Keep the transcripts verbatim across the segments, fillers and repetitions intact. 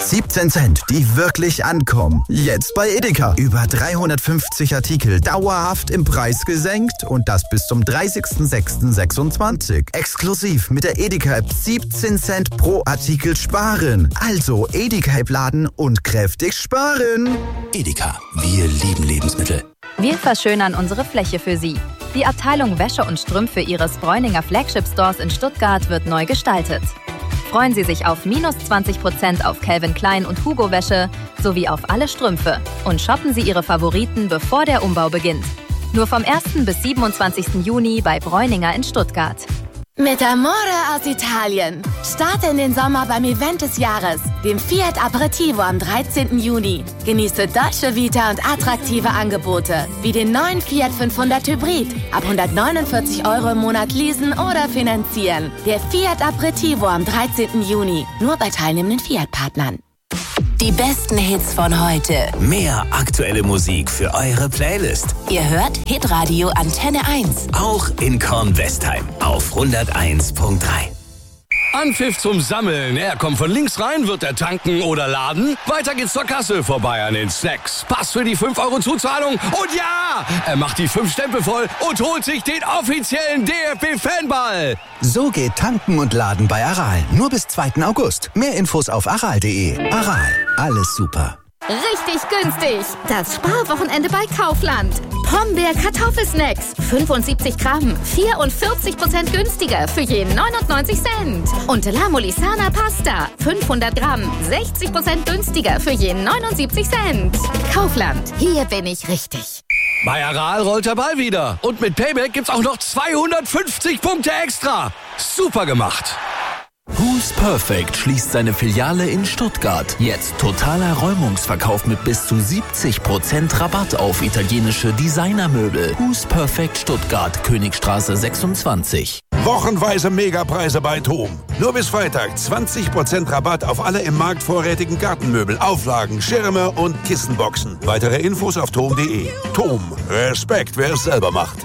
siebzehn Cent, die wirklich ankommen. Jetzt bei Edeka. Über dreihundertfünfzig Artikel dauerhaft im Preis gesenkt und das bis zum dreißigsten sechsten sechsundzwanzig. Exklusiv mit der Edeka-App siebzehn Cent pro Artikel sparen. Also Edeka-App laden und kräftig sparen. Edeka, wir lieben Lebensmittel. Wir verschönern unsere Fläche für Sie. Die Abteilung Wäsche und Strümpfe Ihres Bräuninger Flagship Stores in Stuttgart wird neu gestaltet. Freuen Sie sich auf minus zwanzig Prozent auf Calvin Klein und Hugo Wäsche sowie auf alle Strümpfe und shoppen Sie Ihre Favoriten, bevor der Umbau beginnt. Nur vom ersten bis siebenundzwanzigsten Juni bei Bräuninger in Stuttgart. Mit Amore aus Italien. Starte in den Sommer beim Event des Jahres, dem Fiat Aperitivo am dreizehnten Juni. Genieße Dolce Vita und attraktive Angebote, wie den neuen Fiat fünfhundert Hybrid. Ab hundertneunundvierzig Euro im Monat leasen oder finanzieren. Der Fiat Aperitivo am dreizehnten Juni. Nur bei teilnehmenden Fiat-Partnern. Die besten Hits von heute. Mehr aktuelle Musik für eure Playlist. Ihr hört Hitradio Antenne eins. Auch in Kornwestheim auf hunderteins Komma drei. Anpfiff zum Sammeln. Er kommt von links rein, wird er tanken oder laden. Weiter geht's zur Kasse, vorbei an den Snacks. Pass für die fünf Euro Zuzahlung. Und ja, er macht die fünf Stempel voll und holt sich den offiziellen D F B-Fanball. So geht Tanken und Laden bei Aral. Nur bis zweiten August. Mehr Infos auf aral punkt de. Aral, alles super. Richtig günstig. Das Sparwochenende bei Kaufland. Pombeer Kartoffelsnacks. fünfundsiebzig Gramm. vierundvierzig Prozent günstiger für je neunundneunzig Cent. Und La Molisana Pasta. fünfhundert Gramm. sechzig Prozent günstiger für je neunundsiebzig Cent. Kaufland. Hier bin ich richtig. Bei Aral rollt der Ball wieder. Und mit Payback gibt's auch noch zweihundertfünfzig Punkte extra. Super gemacht. Who's Perfect schließt seine Filiale in Stuttgart. Jetzt totaler Räumungsverkauf mit bis zu siebzig Prozent Rabatt auf italienische Designermöbel. Who's Perfect Stuttgart, Königstraße sechsundzwanzig. Wochenweise Megapreise bei TOM. Nur bis Freitag zwanzig Prozent Rabatt auf alle im Markt vorrätigen Gartenmöbel, Auflagen, Schirme und Kissenboxen. Weitere Infos auf tom punkt de. TOM. Respekt, wer es selber macht.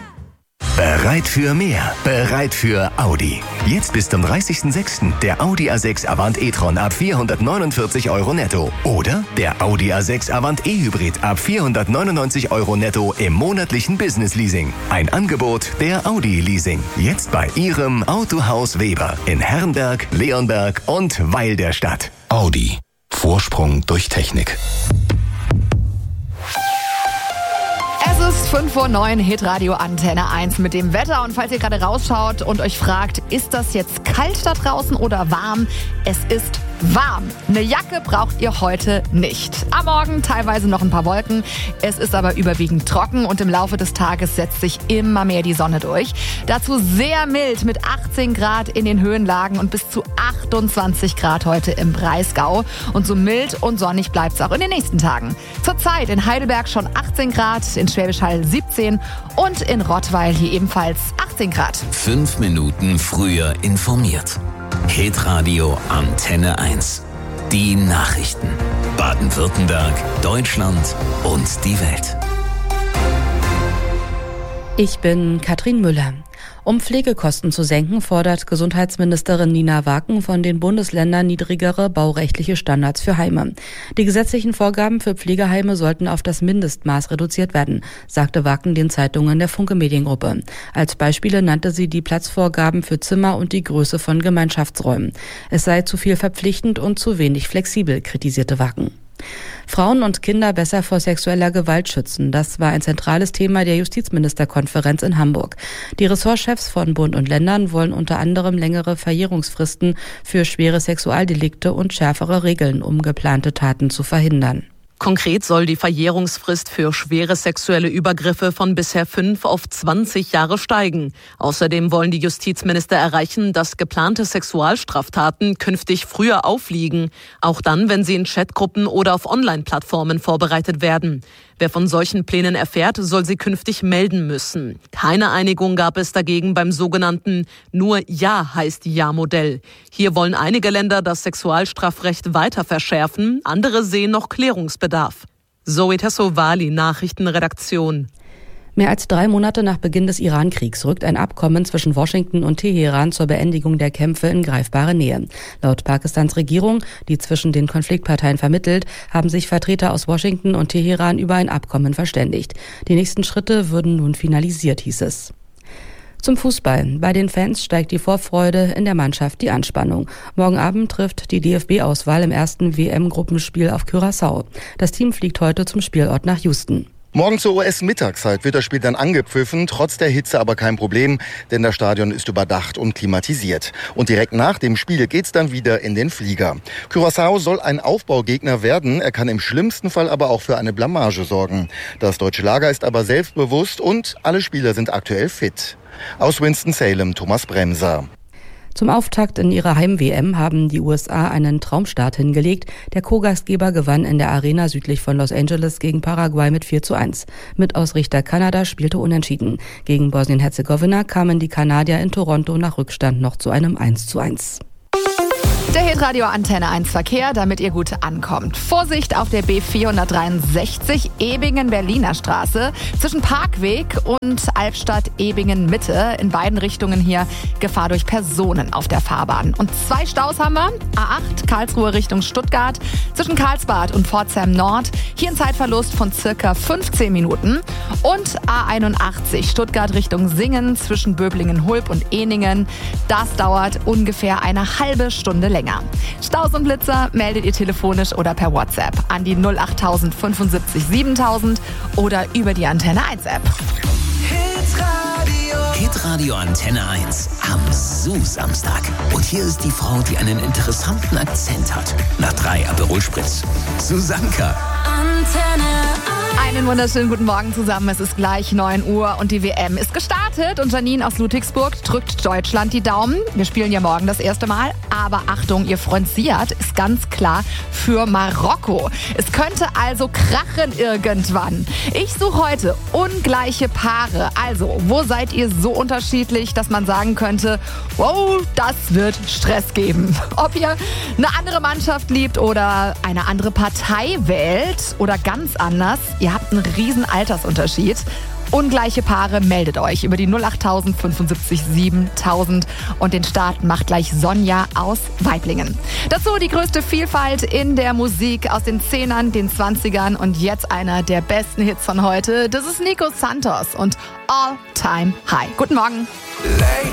Bereit für mehr, bereit für Audi. Jetzt bis zum dreißigsten sechsten der Audi A sechs Avant e-tron ab vierhundertneunundvierzig Euro netto. Oder der Audi A sechs Avant e-Hybrid ab vierhundertneunundneunzig Euro netto im monatlichen Business-Leasing. Ein Angebot der Audi Leasing. Jetzt bei Ihrem Autohaus Weber in Herrenberg, Leonberg und Weil der Stadt. Audi. Vorsprung durch Technik. Es ist fünf Uhr neun, Hitradio Antenne eins mit dem Wetter. Und falls ihr gerade rausschaut und euch fragt, ist das jetzt kalt da draußen oder warm? Es ist warm. Eine Jacke braucht ihr heute nicht. Am Morgen teilweise noch ein paar Wolken. Es ist aber überwiegend trocken und im Laufe des Tages setzt sich immer mehr die Sonne durch. Dazu sehr mild mit achtzehn Grad in den Höhenlagen und bis zu achtundzwanzig Grad heute im Breisgau. Und so mild und sonnig bleibt es auch in den nächsten Tagen. Zurzeit in Heidelberg schon achtzehn Grad, in Schwäbisch Hall siebzehn und in Rottweil hier ebenfalls achtzehn Grad. Fünf Minuten früher informiert. Hitradio Antenne eins. Die Nachrichten. Baden-Württemberg, Deutschland und die Welt. Ich bin Katrin Müller. Um Pflegekosten zu senken, fordert Gesundheitsministerin Nina Waken von den Bundesländern niedrigere baurechtliche Standards für Heime. Die gesetzlichen Vorgaben für Pflegeheime sollten auf das Mindestmaß reduziert werden, sagte Waken den Zeitungen der Funke Mediengruppe. Als Beispiele nannte sie die Platzvorgaben für Zimmer und die Größe von Gemeinschaftsräumen. Es sei zu viel verpflichtend und zu wenig flexibel, kritisierte Waken. Frauen und Kinder besser vor sexueller Gewalt schützen. Das war ein zentrales Thema der Justizministerkonferenz in Hamburg. Die Ressortchefs von Bund und Ländern wollen unter anderem längere Verjährungsfristen für schwere Sexualdelikte und schärfere Regeln, um geplante Taten zu verhindern. Konkret soll die Verjährungsfrist für schwere sexuelle Übergriffe von bisher fünf auf zwanzig Jahre steigen. Außerdem wollen die Justizminister erreichen, dass geplante Sexualstraftaten künftig früher aufliegen, auch dann, wenn sie in Chatgruppen oder auf Online-Plattformen vorbereitet werden. Wer von solchen Plänen erfährt, soll sie künftig melden müssen. Keine Einigung gab es dagegen beim sogenannten Nur Ja heißt Ja-Modell. Hier wollen einige Länder das Sexualstrafrecht weiter verschärfen, andere sehen noch Klärungsbedarf. Zoe Tassovali, Nachrichtenredaktion. Mehr als drei Monate nach Beginn des Iran-Kriegs rückt ein Abkommen zwischen Washington und Teheran zur Beendigung der Kämpfe in greifbare Nähe. Laut Pakistans Regierung, die zwischen den Konfliktparteien vermittelt, haben sich Vertreter aus Washington und Teheran über ein Abkommen verständigt. Die nächsten Schritte würden nun finalisiert, hieß es. Zum Fußball. Bei den Fans steigt die Vorfreude, in der Mannschaft die Anspannung. Morgen Abend trifft die D F B-Auswahl im ersten W M-Gruppenspiel auf Curaçao. Das Team fliegt heute zum Spielort nach Houston. Morgen zur U S-Mittagszeit wird das Spiel dann angepfiffen, trotz der Hitze aber kein Problem, denn das Stadion ist überdacht und klimatisiert. Und direkt nach dem Spiel geht's dann wieder in den Flieger. Curaçao soll ein Aufbaugegner werden, er kann im schlimmsten Fall aber auch für eine Blamage sorgen. Das deutsche Lager ist aber selbstbewusst und alle Spieler sind aktuell fit. Aus Winston-Salem, Thomas Bremser. Zum Auftakt in ihrer Heim-W M haben die U S A einen Traumstart hingelegt. Der Co-Gastgeber gewann in der Arena südlich von Los Angeles gegen Paraguay mit vier zu eins. Mitausrichter Kanada spielte unentschieden. Gegen Bosnien-Herzegowina kamen die Kanadier in Toronto nach Rückstand noch zu einem eins zu eins. Der Hitradio Antenne eins Verkehr, damit ihr gut ankommt. Vorsicht auf der B vierhundertdreiundsechzig Ebingen-Berliner Straße zwischen Parkweg und Albstadt-Ebingen-Mitte. In beiden Richtungen hier Gefahr durch Personen auf der Fahrbahn. Und zwei Staus haben wir. A acht Karlsruhe Richtung Stuttgart zwischen Karlsbad und Pforzheim Nord. Hier ein Zeitverlust von circa fünfzehn Minuten. Und A einundachtzig Stuttgart Richtung Singen zwischen Böblingen-Hulb und Ehningen. Das dauert ungefähr eine halbe Stunde länger. Staus und Blitzer meldet ihr telefonisch oder per WhatsApp an die null acht null fünf sieben sieben sieben oder über die Antenne eins App. Hitradio Antenne eins am Su-Samstag. Und hier ist die Frau, die einen interessanten Akzent hat. Nach drei Aperol Spritz. Susanka. Antenne Einen wunderschönen guten Morgen zusammen. Es ist gleich neun Uhr und die W M ist gestartet. Und Janine aus Ludwigsburg drückt Deutschland die Daumen. Wir spielen ja morgen das erste Mal. Aber Achtung, ihr Freund Siad ist ganz klar für Marokko. Es könnte also krachen irgendwann. Ich suche heute ungleiche Paare. Also, wo seid ihr so unterschiedlich, dass man sagen könnte, wow, das wird Stress geben. Ob ihr eine andere Mannschaft liebt oder eine andere Partei wählt oder ganz anders, ihr habt einen riesen Altersunterschied. Ungleiche Paare, meldet euch über die null acht null fünf sieben sieben null und den Start macht gleich Sonja aus Waiblingen. Dazu die größte Vielfalt in der Musik aus den Zehnern, den Zwanzigern und jetzt einer der besten Hits von heute. Das ist Nico Santos und All Time High. Guten Morgen.